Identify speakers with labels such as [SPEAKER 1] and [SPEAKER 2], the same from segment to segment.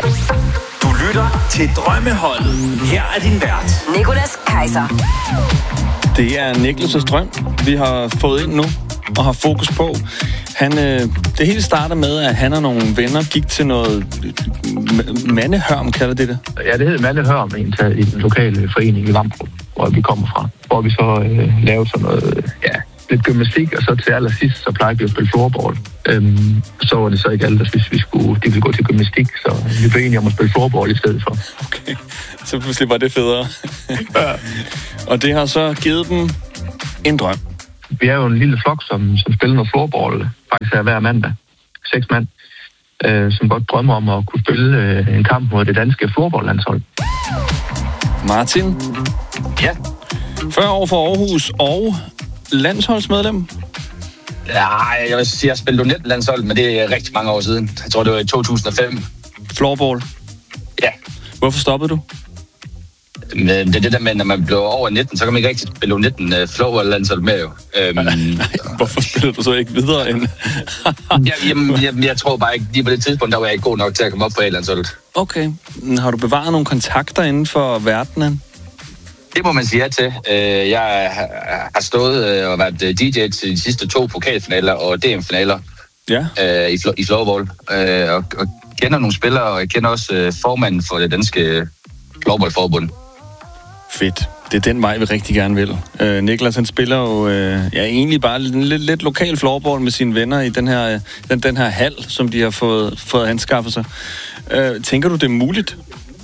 [SPEAKER 1] Du lytter til Drømmeholdet. Her er din vært,
[SPEAKER 2] Nicolas Kaiser.
[SPEAKER 3] Det er Niklas' drøm, vi har fået ind nu og har fokus på. Det hele starter med, at han og nogle venner gik til noget mandehørm, kalder det?
[SPEAKER 4] Ja, det hedder mandehørm i den lokale forening i Vamdrup, hvor vi kommer fra. Hvor vi så lavede sådan noget, lidt gymnastik, og så til allersidst, så plejede vi at spille floorball. Så var det så ikke alle, der synes, de ville gå til gymnastik, så vi blev enige om at spille floorball i stedet for.
[SPEAKER 3] Okay, så pludselig var det federe. Ja. Og det har så givet dem en drøm.
[SPEAKER 4] Vi er jo en lille flok, som spiller noget floorball, faktisk er hver mandag. 6 mand, som godt drømmer om at kunne spille en kamp mod det danske floorballlandshold.
[SPEAKER 3] Martin?
[SPEAKER 5] Ja?
[SPEAKER 3] 40 år for Aarhus og landsholdsmedlem?
[SPEAKER 5] Ja, jeg vil sige, jeg spillede jo netlandshold, men det er rigtig mange år siden. Jeg tror, det var i 2005.
[SPEAKER 3] Floorball? Ja. Hvorfor stoppede du?
[SPEAKER 5] Men det er det der med, når man bliver over 19, så kan man ikke rigtig spille 19 floorball-landshold med jo.
[SPEAKER 3] Hvorfor spiller du så ikke videre end?
[SPEAKER 5] jeg tror bare ikke, lige på det tidspunkt, der var jeg ikke god nok til at komme op på A-landsholdet.
[SPEAKER 3] Okay. Har du bevaret nogle kontakter inden for verdenen?
[SPEAKER 5] Det må man sige ja til. Jeg har stået og været DJ til de sidste 2 pokalfinaler og DM-finaler i floorball. Og kender nogle spillere, og jeg kender også formanden for det danske floorballforbund. Fedt.
[SPEAKER 3] Det er den vej, vi rigtig gerne vil. Niklas, han spiller jo egentlig bare lidt lokal floorball med sine venner i den her hal, som de har fået anskaffet sig. Tænker du, det er muligt?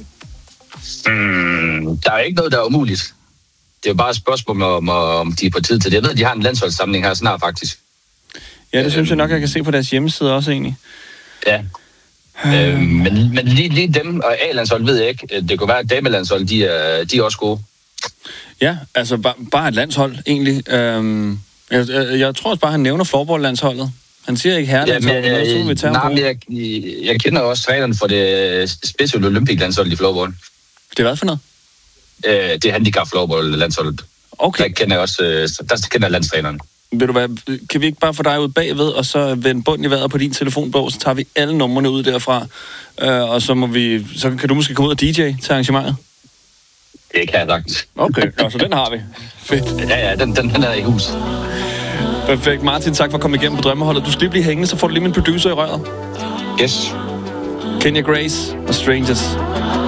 [SPEAKER 5] Der er ikke noget, der er umuligt. Det er jo bare et spørgsmål om de er på tid til det. Jeg ved, de har en landsholdssamling her snart, faktisk.
[SPEAKER 3] Ja, det synes jeg nok, jeg kan se på deres hjemmeside også, egentlig.
[SPEAKER 5] Ja. Men lige dem og A-landshold ved jeg ikke. Det kunne være, at damelandshold, de er også gode. Ja, altså bare et landshold, egentlig. Jeg tror også bare, han nævner floorball-landsholdet. Han siger ikke herrelandshold. Jeg kender også træneren for det Special Olympic-landshold i floorball.
[SPEAKER 3] Det er hvad for noget?
[SPEAKER 5] Det er handicap-floorball-landsholdet. Okay. Der kender jeg landstræneren.
[SPEAKER 3] Ved du hvad, kan vi ikke bare få dig ud bagved, og så vende bunden i vejret på din telefonbog, så tager vi alle numrene ud derfra, og så kan du måske komme ud og DJ til arrangementet?
[SPEAKER 5] Det kan jeg sagtens.
[SPEAKER 3] Okay, så den har vi. Fedt.
[SPEAKER 5] Ja, den er i hus.
[SPEAKER 3] Perfekt. Martin, tak for at komme igennem på Drømmeholdet. Du skal lige blive hængende, så får du lige min producer i røret.
[SPEAKER 5] Yes.
[SPEAKER 3] Kenya Grace og Strangers.